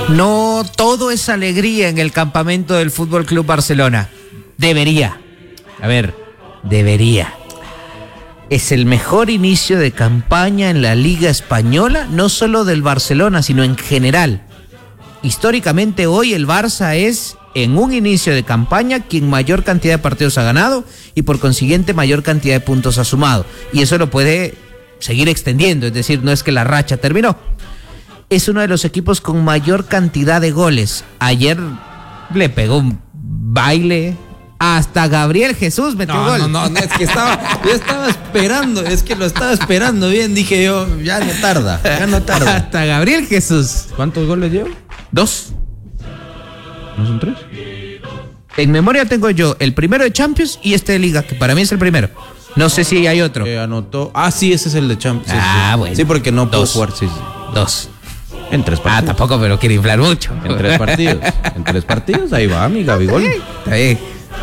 No todo es alegría en el campamento del Fútbol Club Barcelona. Debería. Es el mejor inicio de campaña en la Liga Española, no solo del Barcelona, sino en general. Históricamente hoy el Barça es, en un inicio de campaña, quien mayor cantidad de partidos ha ganado y por consiguiente mayor cantidad de puntos ha sumado. Y eso lo puede seguir extendiendo, es decir, no es que la racha terminó. Es uno de los equipos con mayor cantidad de goles. Ayer le pegó un baile. Hasta Gabriel Jesús metió gol. No, es que yo estaba esperando, lo estaba esperando bien, dije yo, ya no tarda. Hasta Gabriel Jesús. ¿Cuántos goles lleva? 2. ¿No son 3? En memoria tengo yo el primero de Champions y este de Liga, que para mí es el primero. No sé si hay otro. Anotó. Sí, ese es el de Champions. Sí. Bueno. Sí, porque no puedo jugar. Sí. 2. En 3 partidos. Tampoco me lo quiere inflar mucho. En 3 partidos. En 3 partidos, ahí va mi Gabigol. Está bien.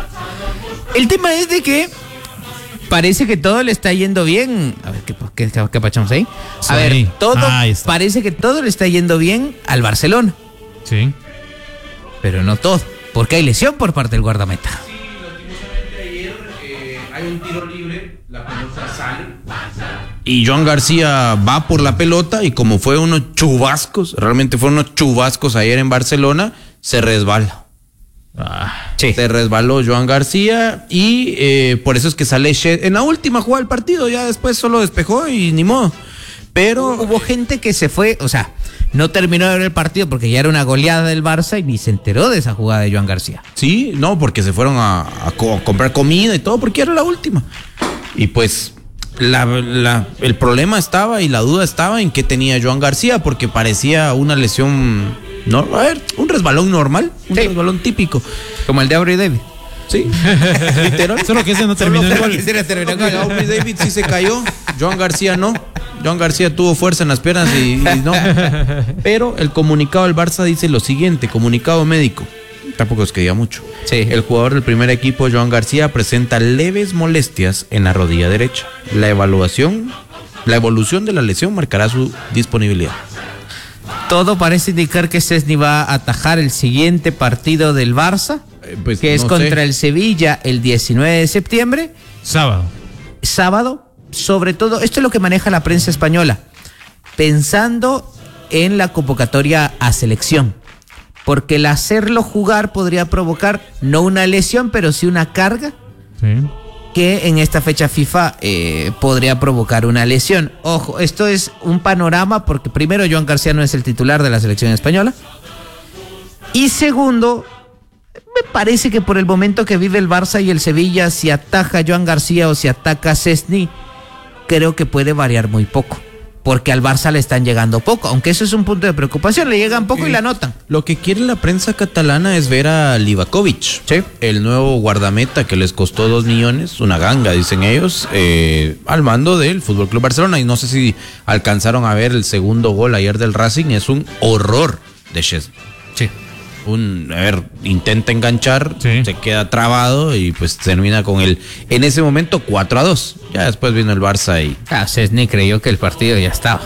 El tema es de que parece que todo le está yendo bien. A ver, ¿qué pachamos ahí? A ver, parece que todo le está yendo bien al Barcelona. Sí. Pero no todo, porque hay lesión por parte del guardameta. Sí, lastimosamente ayer hay un tiro libre, la pelota sale. Y Joan García va por la pelota y como fue unos chubascos, realmente fueron unos chubascos ayer en Barcelona, se resbala. Sí. Se resbaló Joan García y por eso es que sale en la última jugada del partido, ya después solo despejó y ni modo. Pero hubo gente que se fue, o sea, no terminó de ver el partido porque ya era una goleada del Barça y ni se enteró de esa jugada de Joan García. Sí, no, porque se fueron a comprar comida y todo porque era la última. Y pues el problema estaba y la duda estaba en qué tenía Joan García porque parecía una lesión. Un resbalón normal, un resbalón típico. Como el de Aubrey David. Sí, literal. Solo que ese no terminó el gol. Aubrey David sí se cayó, Joan García no. Joan García tuvo fuerza en las piernas y no. Pero el comunicado del Barça dice lo siguiente, comunicado médico. Tampoco es que diga mucho. Sí. El jugador del primer equipo, Joan García, presenta leves molestias en la rodilla derecha. La evolución de la lesión marcará su disponibilidad. Todo parece indicar que Szczęsny va a atajar el siguiente partido del Barça, que es contra el Sevilla el 19 de septiembre. Sábado. Sobre todo, esto es lo que maneja la prensa española, pensando en la convocatoria a selección. Porque el hacerlo jugar podría provocar no una lesión, pero sí una carga. Sí. Que en esta fecha FIFA podría provocar una lesión. Ojo, esto es un panorama porque primero Joan García no es el titular de la selección española y segundo, me parece que por el momento que vive el Barça y el Sevilla, si ataja a Joan García o si ataca a Szczęsny, creo que puede variar muy poco. Porque al Barça le están llegando poco, aunque eso es un punto de preocupación, le llegan poco y la anotan. Lo que quiere la prensa catalana es ver a Livakovic, sí, el nuevo guardameta que les costó 2 millones, una ganga dicen ellos, al mando del Fútbol Club Barcelona. Y no sé si alcanzaron a ver el segundo gol ayer del Racing, es un horror de Szczęsny. Sí. Intenta enganchar, se queda trabado y pues termina con en ese momento 4-2. Ya después vino el Barça y Szczęsny creyó que el partido ya estaba.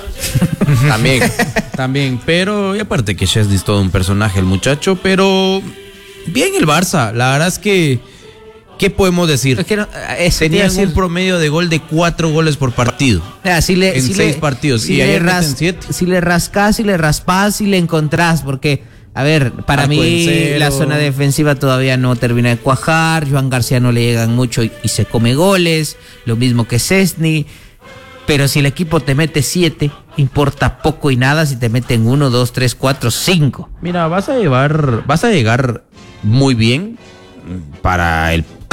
También, pero y aparte que Szczęsny es todo un personaje el muchacho, pero bien el Barça, la verdad es que ¿qué podemos decir? Tenían un promedio de gol de 4 goles por partido. En 6 partidos y ayer meten 7. Si le rascás, si le raspás, si le encontrás, porque a ver, para mí la zona defensiva todavía no termina de cuajar. Joan García no le llegan mucho y se come goles. Lo mismo que Szczęsny. Pero si el equipo te mete 7, importa poco y nada si te meten 1, 2, 3, 4, 5. Mira, vas a llegar muy bien para